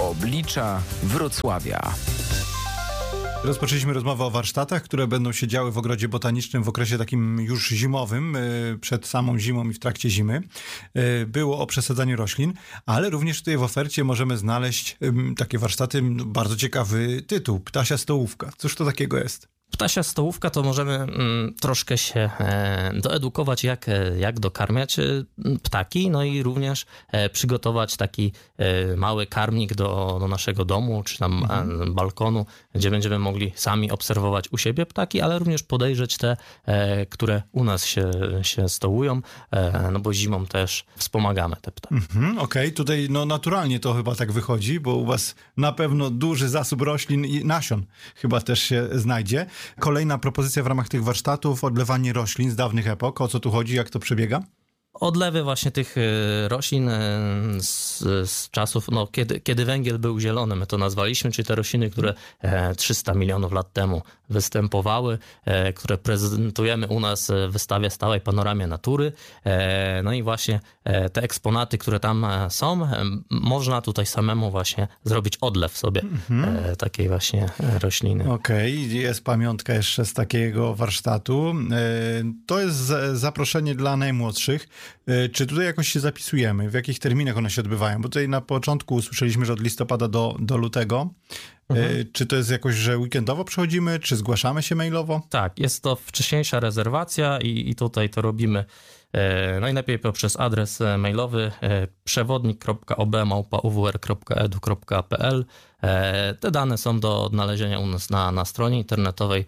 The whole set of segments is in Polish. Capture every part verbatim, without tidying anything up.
Oblicza Wrocławia. Rozpoczęliśmy rozmowę o warsztatach, które będą się działy w ogrodzie botanicznym w okresie takim już zimowym, przed samą zimą i w trakcie zimy. Było o przesadzaniu roślin, ale również tutaj w ofercie możemy znaleźć takie warsztaty, bardzo ciekawy tytuł, Ptasia Stołówka. Cóż to takiego jest? Ptasia stołówka to możemy mm, troszkę się e, doedukować, jak, jak dokarmiać e, ptaki, no i również e, przygotować taki e, mały karmnik do, do naszego domu, czy tam mhm. e, balkonu, gdzie będziemy mogli sami obserwować u siebie ptaki, ale również podejrzeć te, e, które u nas się, się stołują, e, no bo zimą też wspomagamy te ptaki. Mhm, Okej, okay. Tutaj no naturalnie to chyba tak wychodzi, bo u was na pewno duży zasób roślin i nasion chyba też się znajdzie. Kolejna propozycja w ramach tych warsztatów, odlewanie roślin z dawnych epok. O co tu chodzi, jak to przebiega? Odlewy właśnie tych roślin z, z czasów, no, kiedy, kiedy węgiel był zielony, my to nazwaliśmy, czyli te rośliny, które trzysta milionów lat temu występowały, które prezentujemy u nas w wystawie Stałej Panoramie Natury. No i właśnie te eksponaty, które tam są, można tutaj samemu właśnie zrobić odlew sobie mhm. takiej właśnie rośliny. Okej, okay. Jest pamiątka jeszcze z takiego warsztatu. To jest zaproszenie dla najmłodszych. Czy tutaj jakoś się zapisujemy? W jakich terminach one się odbywają? Bo tutaj na początku usłyszeliśmy, że od listopada do, do lutego. Mhm. Czy to jest jakoś, że weekendowo przychodzimy? Czy zgłaszamy się mailowo? Tak, jest to wcześniejsza rezerwacja i, i tutaj to robimy najlepiej poprzez adres mailowy przewodnik kropka o b małpa u w r kropka e d u kropka p l. Te dane są do odnalezienia u nas na, na stronie internetowej.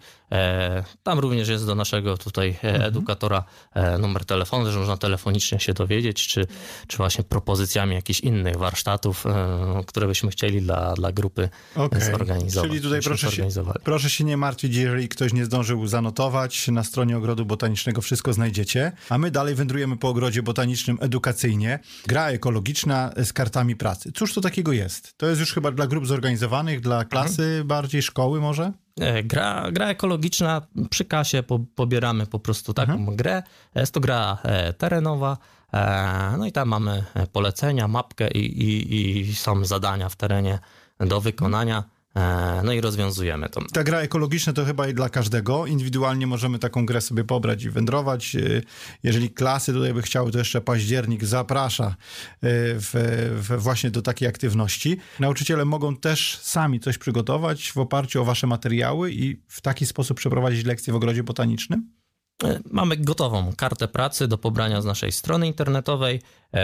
Tam również jest do naszego tutaj edukatora numer telefonu, że można telefonicznie się dowiedzieć, czy, czy właśnie propozycjami jakichś innych warsztatów, które byśmy chcieli dla, dla grupy okay. zorganizować. Czyli tutaj proszę się, proszę się nie martwić, jeżeli ktoś nie zdążył zanotować, na stronie Ogrodu Botanicznego wszystko znajdziecie, a my dalej wędrujemy po Ogrodzie Botanicznym edukacyjnie. Gra ekologiczna z kartami pracy. Cóż to takiego jest? To jest już chyba dla grup zorganizowanych, dla klasy mhm. bardziej, szkoły może? Gra, gra ekologiczna, przy kasie po, pobieramy po prostu taką mhm. grę. Jest to gra terenowa, no i tam mamy polecenia, mapkę i, i, i są zadania w terenie do wykonania. No i rozwiązujemy to. Ta gra ekologiczna to chyba i dla każdego. Indywidualnie możemy taką grę sobie pobrać i wędrować. Jeżeli klasy tutaj by chciały, to jeszcze październik zaprasza w, w właśnie do takiej aktywności. Nauczyciele mogą też sami coś przygotować w oparciu o wasze materiały i w taki sposób przeprowadzić lekcje w Ogrodzie Botanicznym? Mamy gotową kartę pracy do pobrania z naszej strony internetowej.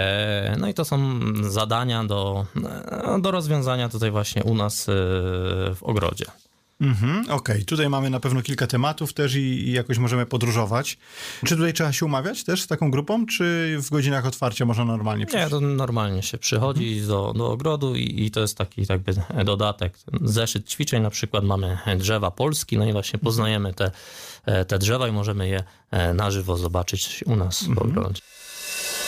No i to są zadania do, do rozwiązania tutaj właśnie u nas w ogrodzie. Mhm, okej, okay. Tutaj mamy na pewno kilka tematów też i, i jakoś możemy podróżować. Czy tutaj trzeba się umawiać też z taką grupą, czy w godzinach otwarcia można normalnie przyjść? Nie, to normalnie się przychodzi mhm. do, do ogrodu i, i to jest taki jakby dodatek. Zeszyt ćwiczeń, na przykład mamy drzewa Polski, no i właśnie poznajemy te, te drzewa i możemy je na żywo zobaczyć u nas mhm. w ogrodzie.